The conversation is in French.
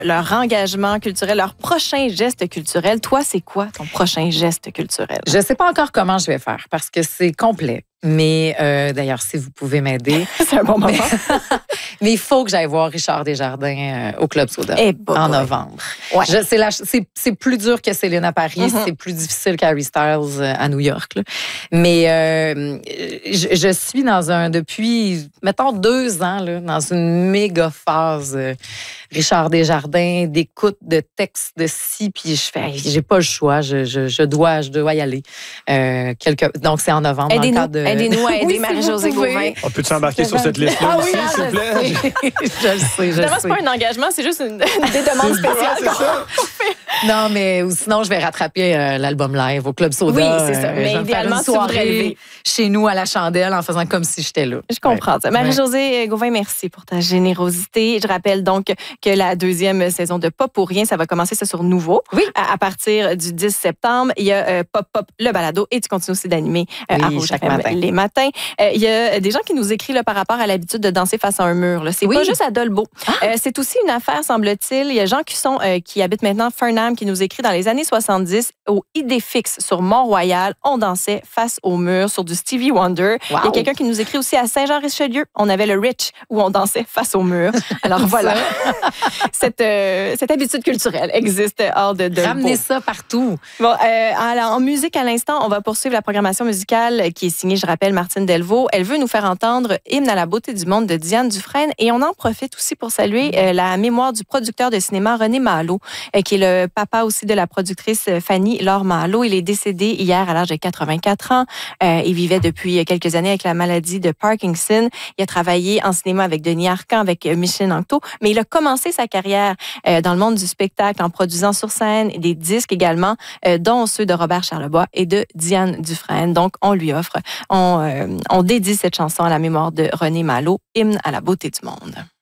leur engagement culturel, leur prochain geste culturel. Toi, c'est quoi ton prochain geste culturel? Je ne sais pas encore comment je vais faire parce que c'est complet. Mais d'ailleurs, si vous pouvez m'aider. C'est un bon moment. Mais il faut que j'aille voir Richard Desjardins au Club Soda en novembre. Ouais. C'est plus dur que Céline à Paris, c'est plus difficile qu'Harry Styles à New York. Là. Mais je suis depuis, mettons, 2 ans, là, dans une méga phase Richard Desjardins, d'écoute de textes de ci, puis je fais, j'ai pas le choix, je dois y aller. Donc, c'est en novembre. Aidez-nous à aider Marie-Josée Gauvin. On peut-tu embarquer sur cette liste-là aussi, s'il vous plaît? Je le sais. C'est pas un engagement, c'est juste des demandes spéciales. Non, mais sinon, je vais rattraper l'album live au Club Soda. Oui, c'est ça. Mais idéalement, une soirée chez nous à la chandelle en faisant comme si j'étais là. Je comprends ça. Marie-Josée Gauvin, merci pour ta générosité. Je rappelle donc que la 2e saison de Pas pour rien, ça va commencer ça sur Nouveau. Oui. À partir du 10 septembre. Il y a Pop Pop, le balado, et tu continues aussi d'animer à Rouge chaque FM matin. les matins. Il y a des gens qui nous écrivent là, par rapport à l'habitude de danser face à un mur. Là. C'est pas juste à Dolbeau. C'est aussi une affaire, semble-t-il. Il y a Jean Cusson qui habite maintenant Farnham qui nous écrit dans les années 70 au Idéfix sur Mont-Royal. On dansait face au mur sur du Stevie Wonder. Wow. Il y a quelqu'un qui nous écrit aussi à Saint-Jean-Richelieu. On avait le Rich où on dansait face au mur. Alors voilà. Cette habitude culturelle existe hors de Dolbeau. Ramenez ça partout. Bon, alors, en musique, à l'instant, on va poursuivre la programmation musicale qui est signée, je rappelle, Martine Delvaux. Elle veut nous faire entendre Hymne à la beauté du monde de Diane Dufresne. Et on en profite aussi pour saluer la mémoire du producteur de cinéma René Malo, qui est le papa aussi de la productrice Fanny Laure Malo. Il est décédé hier à l'âge de 84 ans. Il vivait depuis quelques années avec la maladie de Parkinson. Il a travaillé en cinéma avec Denis Arcand, avec Micheline Anctot, mais il a commencé sa carrière dans le monde du spectacle en produisant sur scène des disques également, dont ceux de Robert Charlebois et de Diane Dufresne. Donc, on lui offre, on dédie cette chanson à la mémoire de René Malo, Hymne à la beauté du monde.